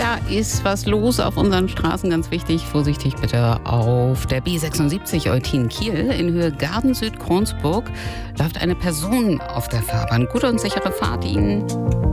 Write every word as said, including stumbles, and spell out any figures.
Da ist was los auf unseren Straßen, ganz wichtig. Vorsichtig bitte auf der B sechsundsiebzig Eutin-Kiel in Höhe Garden Süd-Kronsburg läuft eine Person auf der Fahrbahn. Gute und sichere Fahrt Ihnen.